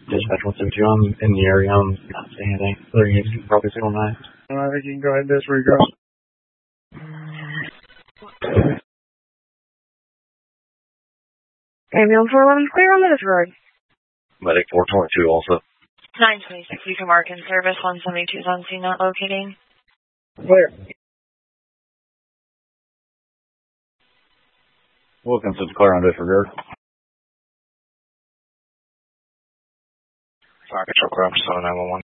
Dispatch 172, I'm in the area. I'm not seeing anything. Other units can probably see on that. I think you can go ahead and do this where you go. Ambulance 411 clear on this road. Medic 422 also. 926, you can mark in service. 172 is on scene, not locating. Clear. Wilkinson clear on disregard. Fire Control Craft 7911.